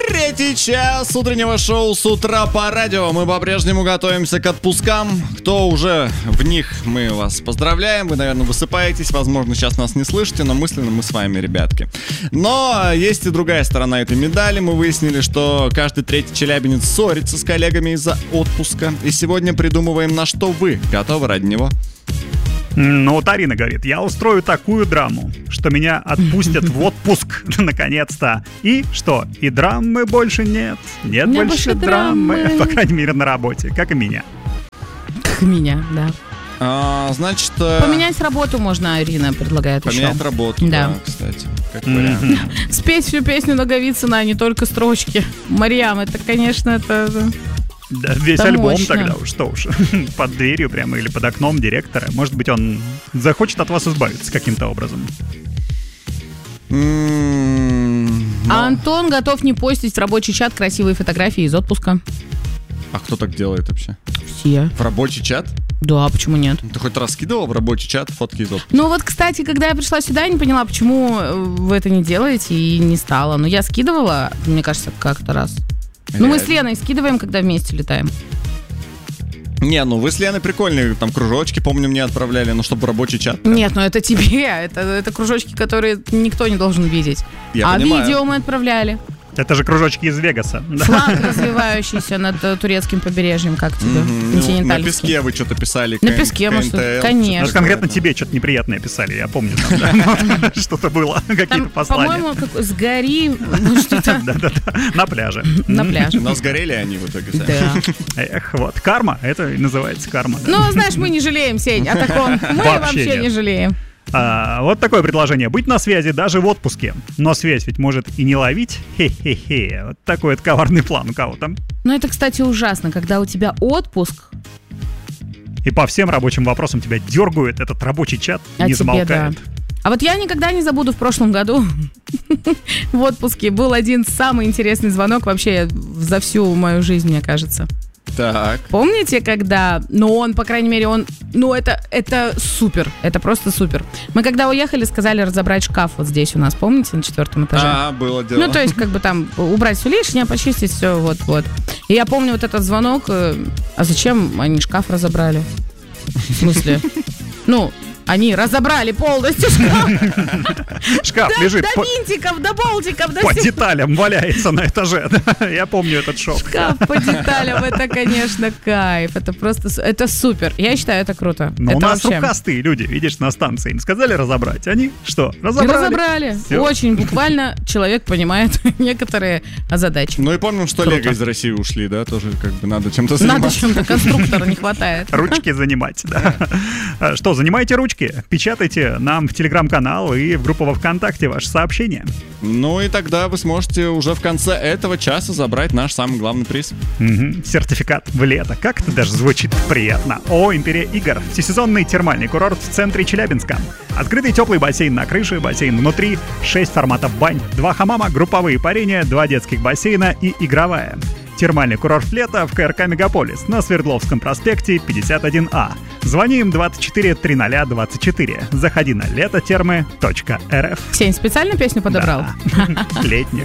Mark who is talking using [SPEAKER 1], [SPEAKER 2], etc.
[SPEAKER 1] Третий час утреннего шоу «С утра по радио». Мы по-прежнему готовимся к отпускам. Кто уже в них, мы вас поздравляем. Вы, наверное, высыпаетесь. Возможно, сейчас нас не слышите, но мысленно мы с вами, ребятки. Но есть и другая сторона этой медали. Мы выяснили, что каждый третий челябинец ссорится с коллегами из-за отпуска. И сегодня придумываем, на что вы готовы ради него.
[SPEAKER 2] Ну, вот Арина говорит, я устрою такую драму, что меня отпустят в отпуск, наконец-то. И что? И драмы больше нет. Нет больше драмы. По крайней мере, на работе, как и меня.
[SPEAKER 3] Как и меня, да.
[SPEAKER 1] Значит...
[SPEAKER 3] Поменять работу можно, Арина предлагает еще.
[SPEAKER 1] Поменять работу, да, кстати. Как вариант.
[SPEAKER 3] Спеть всю песню Наговицына, а не только строчки. Марьям, это, конечно, это...
[SPEAKER 2] Да, весь
[SPEAKER 3] это
[SPEAKER 2] альбом
[SPEAKER 3] мощно.
[SPEAKER 2] тогда уж, что уж. Под дверью прямо или под окном директора. Может быть, он захочет от вас избавиться каким-то образом.
[SPEAKER 3] А Антон готов не постить в рабочий чат красивые фотографии из отпуска.
[SPEAKER 1] А кто так делает вообще?
[SPEAKER 3] Все.
[SPEAKER 1] В рабочий чат?
[SPEAKER 3] Да, почему нет?
[SPEAKER 1] Ты хоть раз скидывал в рабочий чат фотки из отпуска?
[SPEAKER 3] Ну вот, кстати, когда я пришла сюда, я не поняла, почему вы это не делаете, и не стала. Но я скидывала, мне кажется, как-то раз. Ну, мы с Леной скидываем, когда вместе летаем.
[SPEAKER 1] Не, ну вы с Леной прикольные, там кружочки, помню, мне отправляли, но чтобы рабочий чат.
[SPEAKER 3] Нет, ну это тебе, это кружочки, которые никто не должен видеть.
[SPEAKER 1] Я понимаю.
[SPEAKER 3] Видео мы отправляли.
[SPEAKER 2] Это же кружочки из Вегаса.
[SPEAKER 3] Флаг, развивающийся над турецким побережьем, как тебе?
[SPEAKER 1] На песке вы что-то писали.
[SPEAKER 3] На песке, может, конечно.
[SPEAKER 2] Конкретно тебе что-то неприятное писали, я помню. Что-то было, какие-то послания.
[SPEAKER 3] По-моему, сгори, что-то.
[SPEAKER 2] Да-да-да, на пляже.
[SPEAKER 3] На пляже.
[SPEAKER 1] Но сгорели они в итоге.
[SPEAKER 3] Да.
[SPEAKER 2] Эх, вот, карма, это и называется карма.
[SPEAKER 3] Ну, знаешь, мы не жалеем, Сень, о таком. Мы вообще не жалеем.
[SPEAKER 2] Вот такое предложение. Быть на связи даже в отпуске. Но связь ведь может и не ловить. Хе-хе-хе. Вот такой вот коварный план у кого-то.
[SPEAKER 3] Ну, это, кстати, ужасно, когда у тебя отпуск.
[SPEAKER 2] И по всем рабочим вопросам тебя дергают, этот рабочий чат не замолкает.
[SPEAKER 3] Да. А вот я никогда не забуду, в прошлом году в отпуске был один самый интересный звонок вообще за всю мою жизнь, мне кажется.
[SPEAKER 1] Так.
[SPEAKER 3] Помните, когда... Ну, он, по крайней мере, он... Ну, это супер. Это просто супер. Мы когда уехали, сказали разобрать шкаф вот здесь у нас. Помните, на 4 этаже?
[SPEAKER 1] Было дело.
[SPEAKER 3] Ну, то есть, как бы там убрать все лишнее, почистить все, вот. И я помню вот этот звонок. А зачем они шкаф разобрали? В смысле? Ну... Они разобрали полностью шкаф.
[SPEAKER 2] Шкаф лежит
[SPEAKER 3] до винтиков, до болтиков.
[SPEAKER 2] По деталям валяется на этаже. Я помню этот шок.
[SPEAKER 3] Шкаф по деталям, это, конечно, кайф. Это просто, это супер. Я считаю, это круто.
[SPEAKER 2] Но
[SPEAKER 3] это
[SPEAKER 2] у нас
[SPEAKER 3] вообще...
[SPEAKER 2] рукастые люди, видишь, на станции. Им сказали разобрать. Они что, разобрали?
[SPEAKER 3] Все. Очень буквально человек понимает некоторые задачи.
[SPEAKER 1] Ну и помним, что Лего из России ушли, да? Тоже как бы надо чем-то заниматься.
[SPEAKER 3] Надо чем-то, конструктора не хватает.
[SPEAKER 2] Ручки занимать, да. Что, занимайте ручки. Печатайте нам в Телеграм-канал и в группу во ВКонтакте ваши сообщения.
[SPEAKER 1] Ну и тогда вы сможете уже в конце этого часа забрать наш самый главный приз.
[SPEAKER 2] Сертификат в лето. Как это даже звучит приятно. ООО «Империя игр». Всесезонный термальный курорт в центре Челябинска. Открытый теплый бассейн на крыше, бассейн внутри, 6 форматов бань, 2 хамама, групповые парения, 2 детских бассейна и игровая. Термальный курорт лета в КРК «Мегаполис» на Свердловском проспекте 51А. Звони им 24 300 24. Заходи на летотермы.рф.
[SPEAKER 3] Сень, специально песню подобрал?
[SPEAKER 2] Да. Летнюю.